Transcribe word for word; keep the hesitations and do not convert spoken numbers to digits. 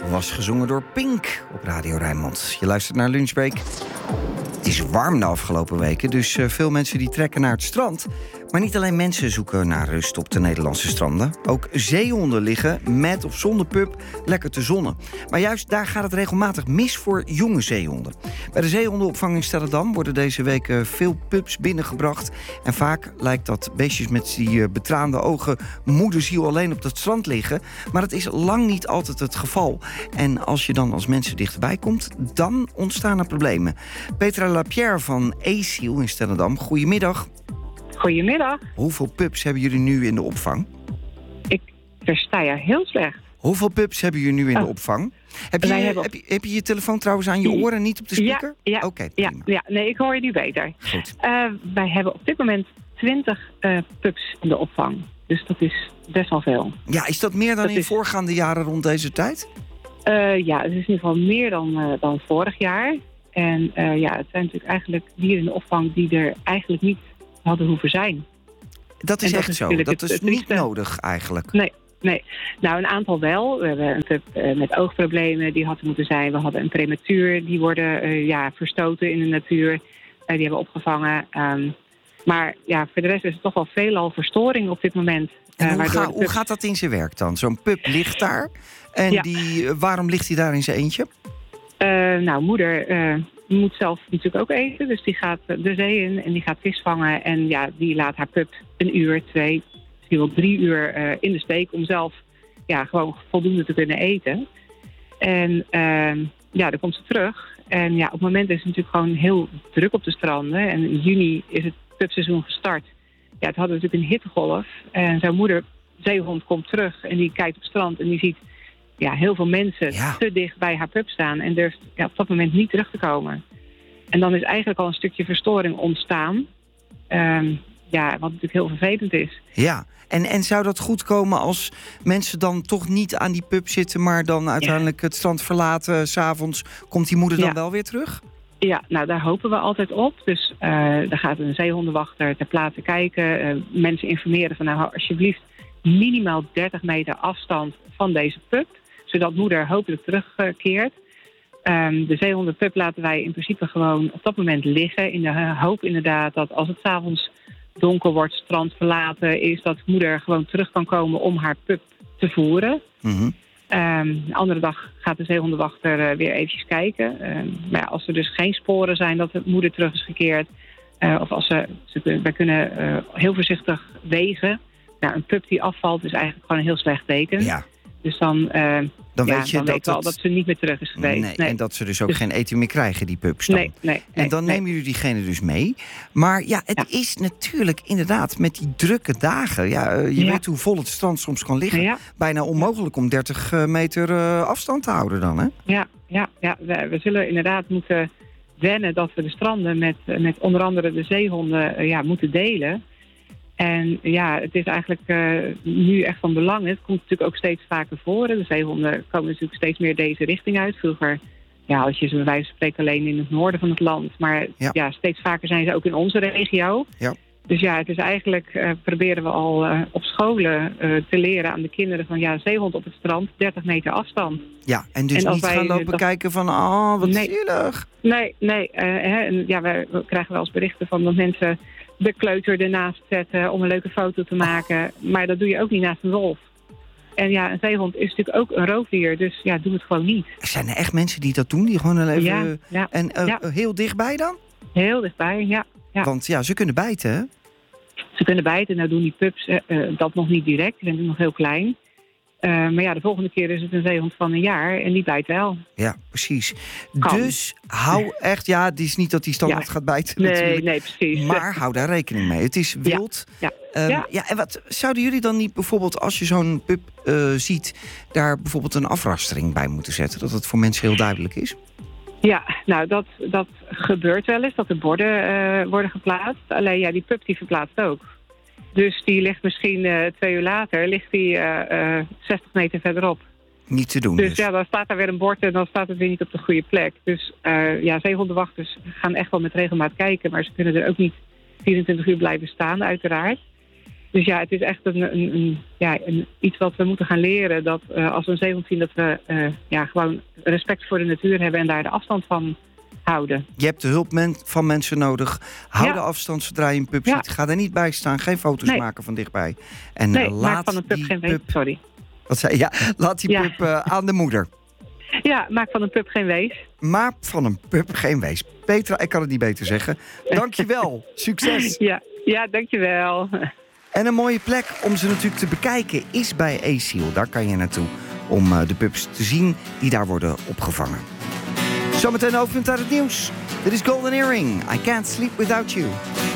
was gezongen door Pink op Radio Rijnmond. Je luistert naar Lunchbreak. Het is warm de afgelopen weken, dus uh, veel mensen die trekken naar het strand. Maar niet alleen mensen zoeken naar rust op de Nederlandse stranden. Ook zeehonden liggen, met of zonder pup, lekker te zonnen. Maar juist daar gaat het regelmatig mis voor jonge zeehonden. Bij de zeehondenopvang in Stellendam worden deze week uh, veel pups binnengebracht. En vaak lijkt dat beestjes met die uh, betraande ogen moederziel alleen op het strand liggen. Maar dat is lang niet altijd het geval. En als je dan als mensen dichterbij komt, dan ontstaan er problemen. Petra Lapierre van Asiel in Stellendam, goedemiddag. Goedemiddag. Hoeveel pups hebben jullie nu in de opvang? Ik versta je heel slecht. Hoeveel pups hebben jullie nu in oh. de opvang? Heb je, hebben... heb, je, heb je je telefoon trouwens aan je oren, niet op de speaker? Ja, ja, okay, ja, ja, nee, ik hoor je nu beter. Goed. Uh, wij hebben op dit moment twintig uh, pups in de opvang. Dus dat is best wel veel. Ja, is dat meer dan dat in is... voorgaande jaren rond deze tijd? Uh, ja, het is in ieder geval meer dan, uh, dan vorig jaar. En uh, ja, het zijn natuurlijk eigenlijk dieren in de opvang die er eigenlijk niet hadden hoeven zijn. Dat is dat echt is zo. dat is het, het niet liefste. nodig eigenlijk. Nee, nee. Nou, een aantal wel. We hebben een pup uh, met oogproblemen, die had er moeten zijn. We hadden een prematuur, die worden uh, ja, verstoten in de natuur. Uh, die hebben we opgevangen. Um, maar ja, voor de rest is het toch wel veelal verstoring op dit moment. En uh, hoe, ga, pups... hoe gaat dat in zijn werk dan? Zo'n pup ligt daar. En ja. die, waarom ligt hij daar in zijn eentje? Uh, nou, moeder uh, moet zelf natuurlijk ook eten. Dus die gaat de zee in en die gaat vis vangen. En ja, die laat haar pup een uur, twee, misschien wel drie uur uh, in de steek om zelf ja, gewoon voldoende te kunnen eten. En uh, ja, dan komt ze terug. En ja, op het moment is het natuurlijk gewoon heel druk op de stranden. En in juni is het pupseizoen gestart. Ja, het had natuurlijk een hittegolf. En zijn moeder, zeehond, komt terug en die kijkt op het strand en die ziet ja, heel veel mensen ja. te dicht bij haar pup staan en durft ja, op dat moment niet terug te komen. En dan is eigenlijk al een stukje verstoring ontstaan. Um, ja, wat natuurlijk heel vervelend is. Ja, en, en zou dat goed komen als mensen dan toch niet aan die pup zitten, maar dan uiteindelijk ja. het strand verlaten, 's avonds komt die moeder dan ja. wel weer terug? Ja, nou daar hopen we altijd op. Dus uh, daar gaat een zeehondenwachter ter plaatse kijken. Uh, mensen informeren van nou alsjeblieft minimaal dertig meter afstand van deze pup. Zodat moeder hopelijk terugkeert. Um, de zeehondenpup laten wij in principe gewoon op dat moment liggen. In de hoop inderdaad dat als het 's avonds donker wordt, strand verlaten is, dat moeder gewoon terug kan komen om haar pup te voeren. Mm-hmm. Um, de andere dag gaat de zeehondenwachter uh, weer eventjes kijken. Um, maar ja, als er dus geen sporen zijn dat de moeder terug is gekeerd, uh, of als ze, ze wij kunnen uh, heel voorzichtig wegen. Nou, een pup die afvalt is eigenlijk gewoon een heel slecht teken. Ja. Dus dan, uh, dan ja, weet je dan dat, weten we al dat ze niet meer terug is geweest. Nee, nee. En dat ze dus ook dus... geen eten meer krijgen, die pups dan. Nee, nee, en nee, dan nee. nemen jullie diegene dus mee. Maar ja, het ja. is natuurlijk inderdaad met die drukke dagen. Ja, uh, je ja. weet hoe vol het strand soms kan liggen. Ja. Bijna onmogelijk om dertig meter uh, afstand te houden dan, hè? Ja, ja, ja. We, we zullen inderdaad moeten wennen dat we de stranden met, met onder andere de zeehonden uh, ja, moeten delen. En ja, het is eigenlijk uh, nu echt van belang. Het komt natuurlijk ook steeds vaker voor. De zeehonden komen natuurlijk steeds meer deze richting uit. Vroeger ja, had je ze bij wijze van spreken alleen in het noorden van het land. Maar ja. ja, steeds vaker zijn ze ook in onze regio. Ja. Dus ja, het is eigenlijk, uh, proberen we al uh, op scholen uh, te leren aan de kinderen van ja, zeehond op het strand, dertig meter afstand. Ja, en dus en niet gaan lopen dat... kijken van, oh, wat nee. zielig. Nee, nee. Uh, hè, en, ja, we, we krijgen wel eens berichten van dat mensen de kleuter ernaast zetten om een leuke foto te maken. Oh. Maar dat doe je ook niet naast een wolf. En ja, een zeehond is natuurlijk ook een roofdier, dus ja, doe het gewoon niet. Er zijn er echt mensen die dat doen, die gewoon even... Ja, ja, en uh, ja. heel dichtbij dan? Heel dichtbij, ja. ja. Want ja, ze kunnen bijten, hè? Ze kunnen bijten, nou doen die pups uh, uh, dat nog niet direct, die zijn nog heel klein. Uh, maar ja, de volgende keer is het een zeehond van een jaar en die bijt wel. Ja, precies. Kan. Dus hou echt, ja, het is niet dat die standaard ja. gaat bijten nee, natuurlijk. Nee, precies. Maar hou daar rekening mee. Het is wild. Ja. Ja. Um, ja. ja, en wat zouden jullie dan niet bijvoorbeeld, als je zo'n pup uh, ziet, daar bijvoorbeeld een afrastering bij moeten zetten? Dat het voor mensen heel duidelijk is? Ja, nou dat, dat gebeurt wel eens, dat er borden uh, worden geplaatst. Alleen ja, die pup die verplaatst ook. Dus die ligt misschien uh, twee uur later, ligt die uh, uh, zestig meter verderop. Niet te doen dus. Dus ja, dan staat daar weer een bord en dan staat het weer niet op de goede plek. Dus uh, ja, zeehondenwachters gaan echt wel met regelmaat kijken, maar ze kunnen er ook niet vierentwintig uur blijven staan, uiteraard. Dus ja, het is echt een, een, een, ja, een, iets wat we moeten gaan leren. Dat uh, als we een zeehond zien, dat we uh, ja, gewoon respect voor de natuur hebben en daar de afstand van houden. Je hebt de hulp men- van mensen nodig. Hou Ja. de afstand zodra je een pup Ja. ziet. Ga er niet bij staan. Geen foto's Nee. maken van dichtbij. En Nee, uh, maak laat van een pup die geen pup... wees. Sorry. Wat zei je? Ja, laat die Ja. pup uh, aan de moeder. Ja, maak van een pup geen wees. Maar van een pup geen wees. Petra, ik kan het niet beter zeggen. Dankjewel. Succes. Ja, ja, dankjewel. En een mooie plek om ze natuurlijk te bekijken is bij Aseal. Daar kan je naartoe om uh, de pups te zien die daar worden opgevangen. Zometeen hoofdpunt uit het nieuws. Dit is Golden Earring. I Can't Sleep Without You.